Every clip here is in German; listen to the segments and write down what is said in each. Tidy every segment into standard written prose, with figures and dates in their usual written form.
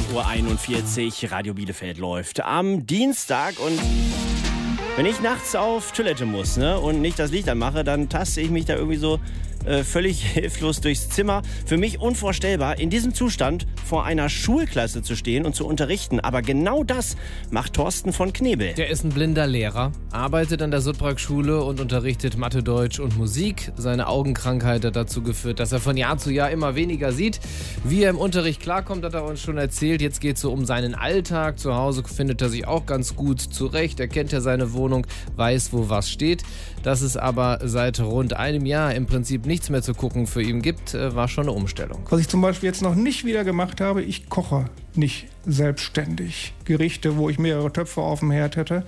8:41 Uhr, Radio Bielefeld läuft am Dienstag und wenn ich nachts auf Toilette muss, und nicht das Licht anmache, dann taste ich mich da irgendwie so völlig hilflos durchs Zimmer. Für mich unvorstellbar, in diesem Zustand vor einer Schulklasse zu stehen und zu unterrichten. Aber genau das macht Thorsten von Knebel. Der ist ein blinder Lehrer, arbeitet an der Sudbrag-Schule und unterrichtet Mathe, Deutsch und Musik. Seine Augenkrankheit hat dazu geführt, dass er von Jahr zu Jahr immer weniger sieht. Wie er im Unterricht klarkommt, hat er uns schon erzählt. Jetzt geht es so um seinen Alltag. Zu Hause findet er sich auch ganz gut zurecht. Er kennt ja seine Wohnung, weiß, wo was steht. Dass es aber seit rund einem Jahr im Prinzip nichts mehr zu gucken für ihn gibt, war schon eine Umstellung. Was ich zum Beispiel jetzt noch nicht wieder gemacht habe, ich koche nicht selbstständig Gerichte, wo ich mehrere Töpfe auf dem Herd hätte.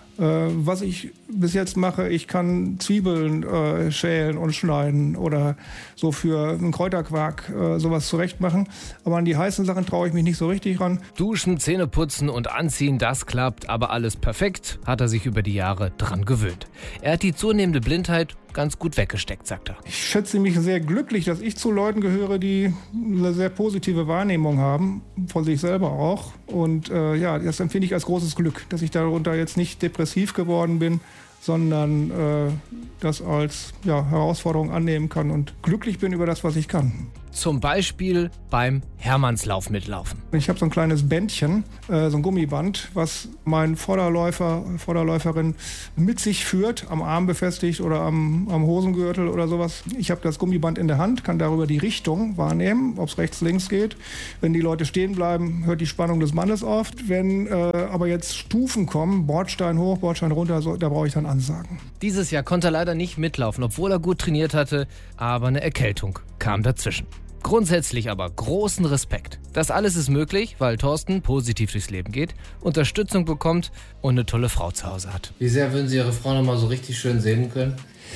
Was ich bis jetzt mache, ich kann Zwiebeln schälen und schneiden oder so für einen Kräuterquark sowas zurecht machen. Aber an die heißen Sachen traue ich mich nicht so richtig ran. Duschen, Zähne putzen und anziehen, das klappt, aber alles perfekt, hat er sich über die Jahre dran gewöhnt. Er hat die zunehmende Blindheit ganz gut weggesteckt, sagt er. Ich schätze mich sehr glücklich, dass ich zu Leuten gehöre, die eine sehr positive Wahrnehmung haben, von sich selber auch. Und das empfinde ich als großes Glück, dass ich darunter jetzt nicht depressiv geworden bin, sondern das als Herausforderung annehmen kann und glücklich bin über das, was ich kann. Zum Beispiel beim Hermannslauf mitlaufen. Ich habe so ein kleines Bändchen, so ein Gummiband, was mein Vorderläuferin mit sich führt, am Arm befestigt oder am Hosengürtel oder sowas. Ich habe das Gummiband in der Hand, kann darüber die Richtung wahrnehmen, ob es rechts, links geht. Wenn die Leute stehen bleiben, hört die Spannung des Bandes auf. Wenn aber jetzt Stufen kommen, Bordstein hoch, Bordstein runter, da brauche ich dann Ansagen. Dieses Jahr konnte er leider nicht mitlaufen, obwohl er gut trainiert hatte, aber eine Erkältung kam dazwischen. Grundsätzlich aber großen Respekt. Das alles ist möglich, weil Thorsten positiv durchs Leben geht, Unterstützung bekommt und eine tolle Frau zu Hause hat. Wie sehr würden Sie Ihre Frau noch mal so richtig schön sehen können?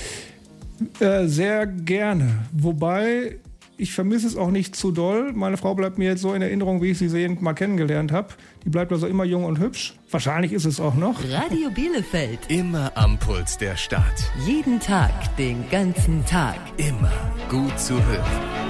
Sehr gerne. Wobei, ich vermisse es auch nicht zu doll. Meine Frau bleibt mir jetzt so in Erinnerung, wie ich sie sehend mal kennengelernt habe. Die bleibt also immer jung und hübsch. Wahrscheinlich ist es auch noch. Radio Bielefeld. Immer am Puls der Stadt. Jeden Tag, den ganzen Tag. Immer gut zu hören.